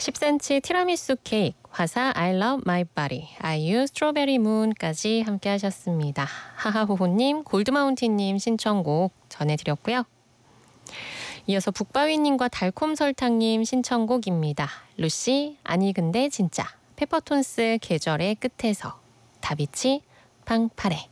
10cm 티라미수 케이크, 화사 I love my body, 아이유 스트로베리 문까지 함께 하셨습니다. 하하호호님, 골드마운틴님 신청곡 전해드렸고요. 이어서 북바위님과 달콤설탕님 신청곡입니다. 루시, 아니 근데 진짜, 페퍼톤스 계절의 끝에서, 다비치, 팡파레.